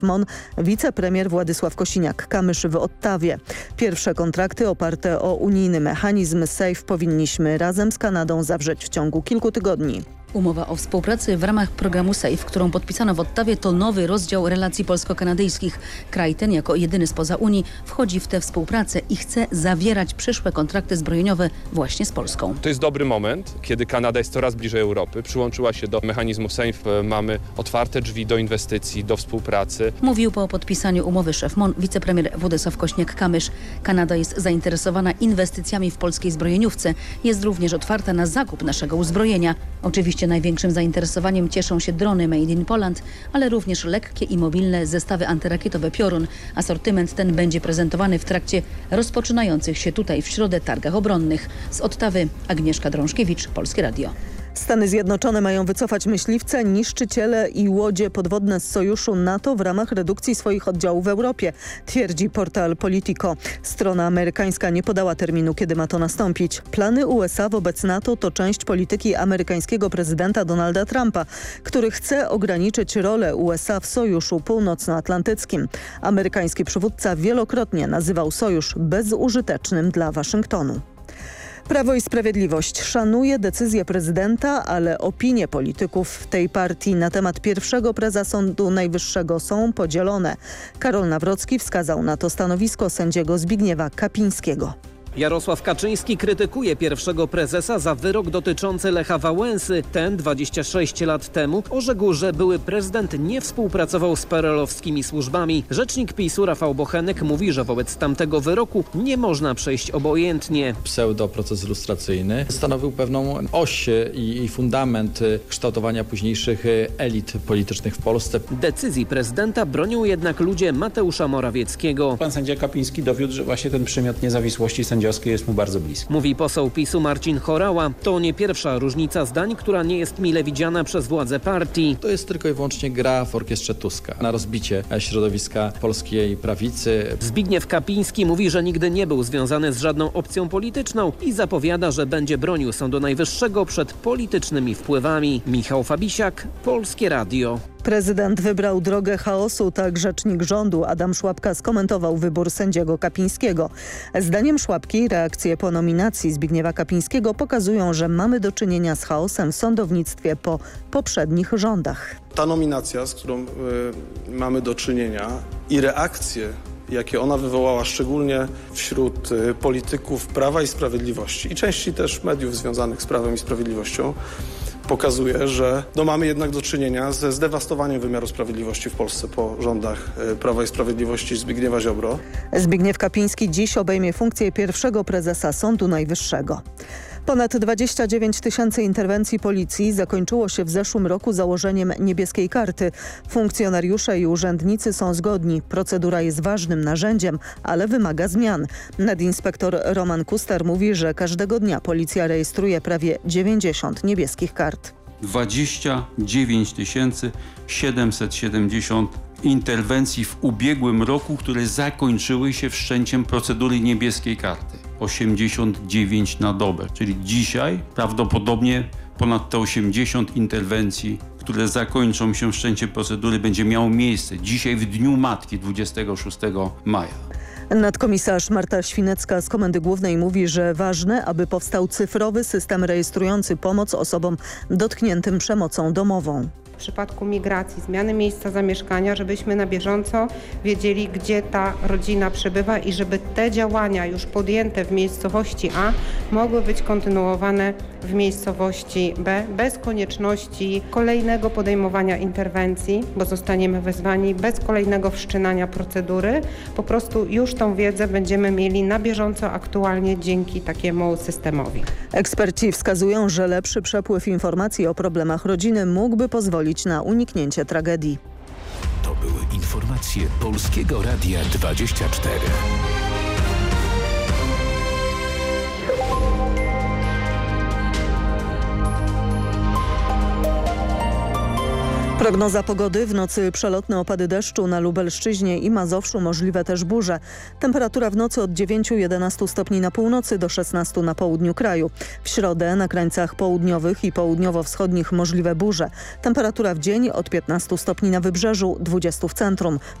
MON wicepremier Władysław Kosiniak-Kamysz w Ottawie. Pierwsze kontrakty oparte o unijny mechanizm SAFE powinniśmy razem z Kanadą zawrzeć w ciągu kilku tygodni. Umowa o współpracy w ramach programu SAFE, którą podpisano w Ottawie, to nowy rozdział relacji polsko-kanadyjskich. Kraj ten jako jedyny spoza Unii wchodzi w tę współpracę i chce zawierać przyszłe kontrakty zbrojeniowe właśnie z Polską. To jest dobry moment, kiedy Kanada jest coraz bliżej Europy. Przyłączyła się do mechanizmu SAFE. Mamy otwarte drzwi do inwestycji, do współpracy. Mówił po podpisaniu umowy szef MON wicepremier Władysław Kosiniak-Kamysz. Kanada jest zainteresowana inwestycjami w polskiej zbrojeniówce. Jest również otwarta na zakup naszego uzbrojenia. Oczywiście największym zainteresowaniem cieszą się drony Made in Poland, ale również lekkie i mobilne zestawy antyrakietowe Piorun. Asortyment ten będzie prezentowany w trakcie rozpoczynających się tutaj w środę targach obronnych. Z Ottawy Agnieszka Drążkiewicz, Polskie Radio. Stany Zjednoczone mają wycofać myśliwce, niszczyciele i łodzie podwodne z sojuszu NATO w ramach redukcji swoich oddziałów w Europie, twierdzi portal Politico. Strona amerykańska nie podała terminu, kiedy ma to nastąpić. Plany USA wobec NATO to część polityki amerykańskiego prezydenta Donalda Trumpa, który chce ograniczyć rolę USA w Sojuszu Północnoatlantyckim. Amerykański przywódca wielokrotnie nazywał sojusz bezużytecznym dla Waszyngtonu. Prawo i Sprawiedliwość szanuje decyzję prezydenta, ale opinie polityków tej partii na temat pierwszego prezesa Sądu Najwyższego są podzielone. Karol Nawrocki wskazał na to stanowisko sędziego Zbigniewa Kapińskiego. Jarosław Kaczyński krytykuje pierwszego prezesa za wyrok dotyczący Lecha Wałęsy. Ten 26 lat temu orzekł, że były prezydent nie współpracował z PRL-owskimi służbami. Rzecznik PiS-u Rafał Bochenek mówi, że wobec tamtego wyroku nie można przejść obojętnie. Pseudoproces lustracyjny stanowił pewną oś i fundament kształtowania późniejszych elit politycznych w Polsce. Decyzji prezydenta bronią jednak ludzie Mateusza Morawieckiego. Pan sędzia Kapiński dowiódł, że właśnie ten przymiot niezawisłości sędziowskiej jest mu bardzo bliski. Mówi poseł PiS-u Marcin Horała. To nie pierwsza różnica zdań, która nie jest mile widziana przez władze partii. To jest tylko i wyłącznie gra w orkiestrze Tuska na rozbicie środowiska polskiej prawicy. Zbigniew Kapiński mówi, że nigdy nie był związany z żadną opcją polityczną i zapowiada, że będzie bronił Sądu Najwyższego przed politycznymi wpływami. Michał Fabisiak, Polskie Radio. Prezydent wybrał drogę chaosu, tak rzecznik rządu Adam Szłapka skomentował wybór sędziego Kapińskiego. Zdaniem Szłapki reakcje po nominacji Zbigniewa Kapińskiego pokazują, że mamy do czynienia z chaosem w sądownictwie po poprzednich rządach. Ta nominacja, z którą mamy do czynienia i reakcje, jakie ona wywołała szczególnie wśród polityków Prawa i Sprawiedliwości i części też mediów związanych z Prawem i Sprawiedliwością, pokazuje, że mamy jednak do czynienia ze zdewastowaniem wymiaru sprawiedliwości w Polsce po rządach Prawa i Sprawiedliwości Zbigniewa Ziobro. Zbigniew Kapiński dziś obejmie funkcję pierwszego prezesa Sądu Najwyższego. Ponad 29 tysięcy interwencji policji zakończyło się w zeszłym roku założeniem niebieskiej karty. Funkcjonariusze i urzędnicy są zgodni. Procedura jest ważnym narzędziem, ale wymaga zmian. Nadinspektor Roman Kuster mówi, że każdego dnia policja rejestruje prawie 90 niebieskich kart. 29 770 interwencji w ubiegłym roku, które zakończyły się wszczęciem procedury niebieskiej karty. 89 na dobę, czyli dzisiaj prawdopodobnie ponad te 80 interwencji, które zakończą się wszczęciem procedury, będzie miało miejsce dzisiaj w Dniu Matki 26 maja. Nadkomisarz Marta Świnecka z Komendy Głównej mówi, że ważne, aby powstał cyfrowy system rejestrujący pomoc osobom dotkniętym przemocą domową. W przypadku migracji, zmiany miejsca zamieszkania, żebyśmy na bieżąco wiedzieli, gdzie ta rodzina przebywa i żeby te działania już podjęte w miejscowości A mogły być kontynuowane w miejscowości B bez konieczności kolejnego podejmowania interwencji, bo zostaniemy wezwani, bez kolejnego wszczynania procedury. Po prostu już tą wiedzę będziemy mieli na bieżąco aktualnie dzięki takiemu systemowi. Eksperci wskazują, że lepszy przepływ informacji o problemach rodziny mógłby pozwolić na uniknięcie tragedii. To były informacje Polskiego Radia 24. Prognoza pogody: w nocy przelotne opady deszczu na Lubelszczyźnie i Mazowszu, możliwe też burze. Temperatura w nocy od 9-11 stopni na północy do 16 na południu kraju. W środę na krańcach południowych i południowo-wschodnich możliwe burze. Temperatura w dzień od 15 stopni na wybrzeżu, 20 w centrum.